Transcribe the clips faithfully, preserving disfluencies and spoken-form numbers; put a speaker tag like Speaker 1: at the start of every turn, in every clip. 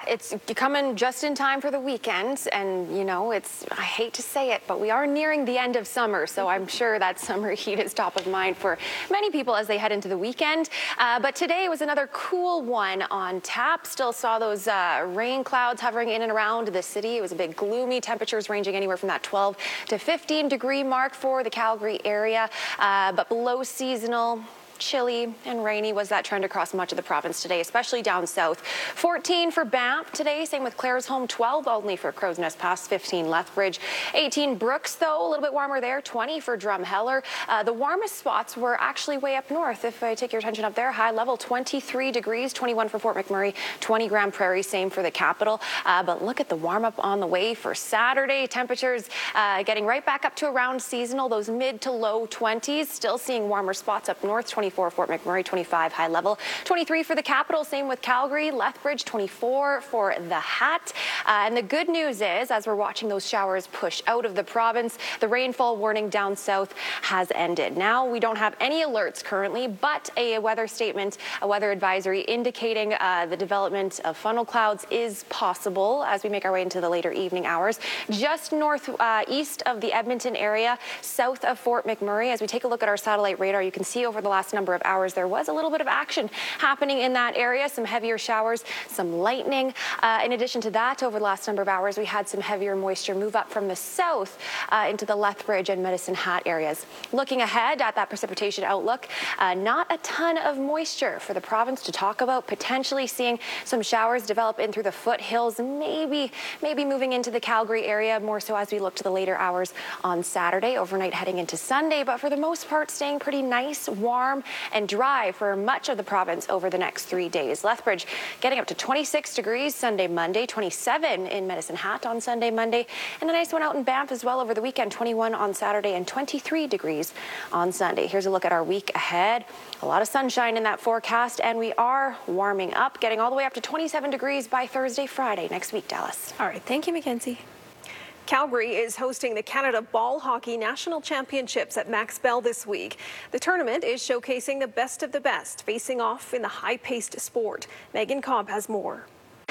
Speaker 1: it's coming just in time for the weekend, and you know, it's, I hate to say it, but we are nearing the end of summer, so I'm sure that summer heat is top of mind for many people as they head into the weekend. Uh, but today was another cool one on tap. Still saw those uh, rain clouds hovering in and around the city. It was a bit gloomy, temperatures ranging anywhere from that twelve to fifteen degree mark for the Calgary area, uh, but below seasonal. Chilly and rainy was that trend across much of the province today, especially down south. fourteen for Banff today, same with Claresholm. twelve only for Crow's Nest Pass, fifteen Lethbridge. eighteen Brooks, though, a little bit warmer there. twenty for Drumheller. Uh, the warmest spots were actually way up north. If I take your attention up there, high level, twenty-three degrees, twenty-one for Fort McMurray, twenty Grand Prairie, same for the capital. Uh, but look at the warm up on the way for Saturday. Temperatures uh, getting right back up to around seasonal, those mid to low twenties. Still seeing warmer spots up north. twenty-four Fort McMurray, twenty-five high level, twenty-three for the capital, same with Calgary. Lethbridge, twenty-four for the Hat. Uh, and the good news is, as we're watching those showers push out of the province, the rainfall warning down south has ended. Now we don't have any alerts currently, but a weather statement, a weather advisory indicating uh, the development of funnel clouds is possible as we make our way into the later evening hours. Just north uh, east of the Edmonton area, south of Fort McMurray. As we take a look at our satellite radar, you can see over the last number of hours there was a little bit of action happening in that area, some heavier showers, some lightning. Uh, in addition to that, over the last number of hours, we had some heavier moisture move up from the south uh, into the Lethbridge and Medicine Hat areas. Looking ahead at that precipitation outlook, uh, not a ton of moisture for the province to talk about. Potentially seeing some showers develop in through the foothills, maybe maybe moving into the Calgary area more so as we look to the later hours on Saturday, overnight heading into Sunday. But for the most part, staying pretty nice, warm, and dry for much of the province over the next three days. Lethbridge getting up to twenty-six degrees Sunday, Monday, twenty-seven in Medicine Hat on Sunday, Monday, and a nice one out in Banff as well over the weekend, twenty-one on Saturday and twenty-three degrees on Sunday. Here's a look at our week ahead. A lot of sunshine in that forecast, and we are warming up, getting all the way up to twenty-seven degrees by Thursday, Friday next week, Dallas.
Speaker 2: All right, thank you, Mackenzie. Calgary is hosting the Canada Ball Hockey National Championships at Max Bell this week. The tournament is showcasing the best of the best, facing off in the high-paced sport. Megan Cobb has more.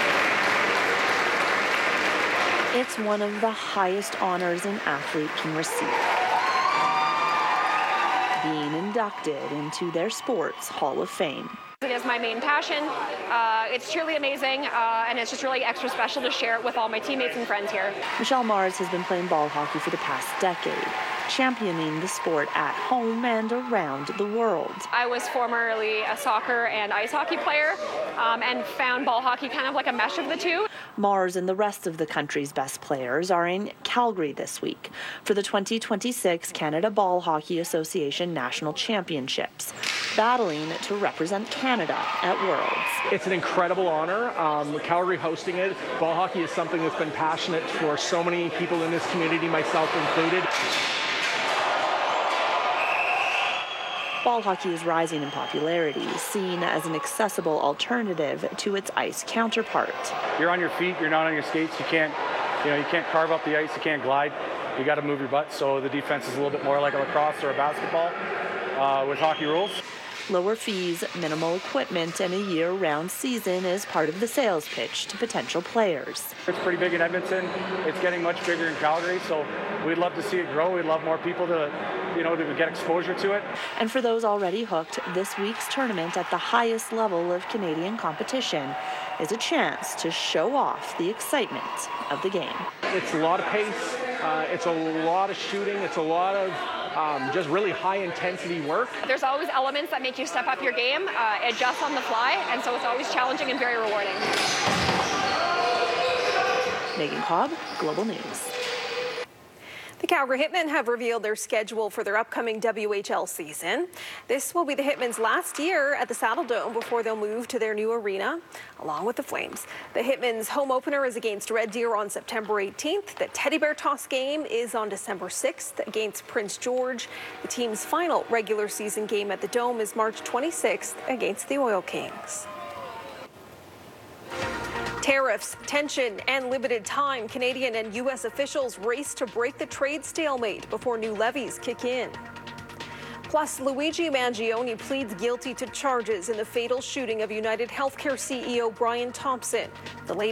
Speaker 3: It's one of the highest honors an athlete can receive, being inducted into their sports Hall of Fame.
Speaker 4: It is my main passion. Uh, it's truly amazing, uh, and it's just really extra special to share it with all my teammates and friends here.
Speaker 3: Michelle Mars has been playing ball hockey for the past decade, championing the sport at home and around the world.
Speaker 4: I was formerly a soccer and ice hockey player, um, and found ball hockey kind of like a mesh of the two.
Speaker 3: Mars and the rest of the country's best players are in Calgary this week for the twenty twenty-six Canada Ball Hockey Association National Championships, battling to represent Canada at Worlds.
Speaker 5: It's an incredible honor. Um, Calgary hosting it. Ball hockey is something that's been passionate for so many people in this community, myself included.
Speaker 3: Ball hockey is rising in popularity, seen as an accessible alternative to its ice counterpart.
Speaker 6: You're on your feet, you're not on your skates, you can't, you know, you can't carve up the ice, you can't glide, you got to move your butt, so the defense is a little bit more like a lacrosse or a basketball uh, with hockey rules.
Speaker 3: Lower fees, minimal equipment, and a year-round season is part of the sales pitch to potential players.
Speaker 6: It's pretty big in Edmonton. It's getting much bigger in Calgary, so we'd love to see it grow. We'd love more people to, you know, to get exposure to it.
Speaker 3: And for those already hooked, this week's tournament at the highest level of Canadian competition is a chance to show off the excitement of the game.
Speaker 5: It's a lot of pace. Uh, it's a lot of shooting. It's a lot of um, just really high-intensity work.
Speaker 4: There's always elements that make you step up your game, uh, adjust on the fly, and so it's always challenging and very rewarding.
Speaker 3: Megan Cobb, Global News.
Speaker 2: The Calgary Hitmen have revealed their schedule for their upcoming W H L season. This will be the Hitmen's last year at the Saddle Dome before they'll move to their new arena, along with the Flames. The Hitmen's home opener is against Red Deer on September eighteenth. The Teddy Bear Toss game is on December sixth against Prince George. The team's final regular season game at the Dome is March twenty-sixth against the Oil Kings. Tariffs, tension, and limited time. Canadian and U S officials race to break the trade stalemate before new levies kick in. Plus, Luigi Mangione pleads guilty to charges in the fatal shooting of United Healthcare C E O Brian Thompson. The latest